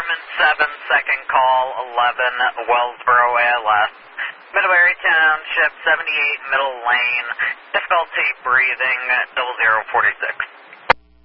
Garmin 7, second call, 11, Wellsboro, ALS. Midway Township, 78, middle lane, difficulty breathing, 0046.